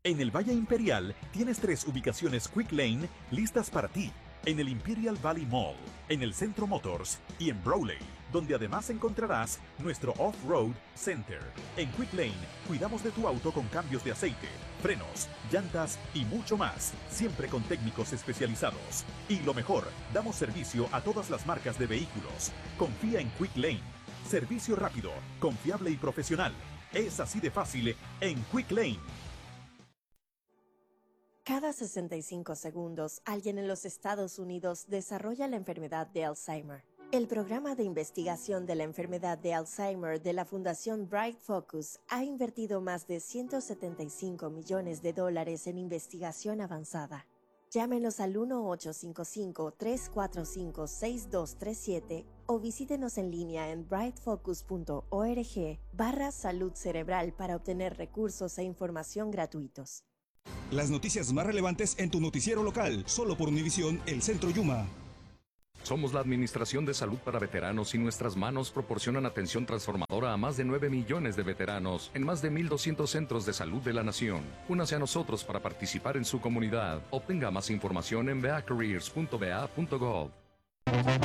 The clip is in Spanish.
En el Valle Imperial tienes 3 ubicaciones Quick Lane listas para ti. En el Imperial Valley Mall, en el Centro Motors y en Brawley, donde además encontrarás nuestro Off-Road Center. En Quick Lane cuidamos de tu auto con cambios de aceite, frenos, llantas y mucho más, siempre con técnicos especializados. Y lo mejor, damos servicio a todas las marcas de vehículos. Confía en Quick Lane. Servicio rápido, confiable y profesional. Es así de fácil en Quick Lane. Cada 65 segundos, alguien en los Estados Unidos desarrolla la enfermedad de Alzheimer. El programa de investigación de la enfermedad de Alzheimer de la Fundación Bright Focus ha invertido más de $175 millones en investigación avanzada. Llámenos al 1-855-345-6237 o visítenos en línea en brightfocus.org/salud cerebral para obtener recursos e información gratuitos. Las noticias más relevantes en tu noticiero local, solo por Univisión, El Centro Yuma. Somos la Administración de Salud para Veteranos y nuestras manos proporcionan atención transformadora a más de 9 millones de veteranos en más de 1,200 centros de salud de la nación. Únase a nosotros para participar en su comunidad. Obtenga más información en veacareers.va.gov.